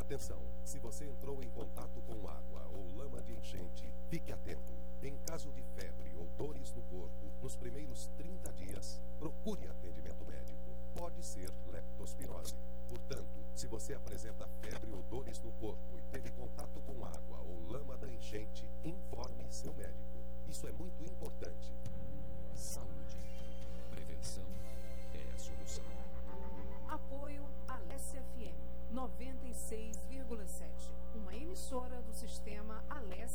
Atenção, se você entrou em contato com água ou lama de enchente, fique atento. Em caso de febre ou dores no corpo, nos primeiros 30 dias, procure atendimento médico. Pode ser leptospirose. Portanto, se você apresenta febre ou dores no corpo e teve contato com água ou lama da enchente, informe seu médico. Isso é muito importante. Saúde. Prevenção é a solução. Apoio Alessia FM 96,7, uma emissora do sistema Alessia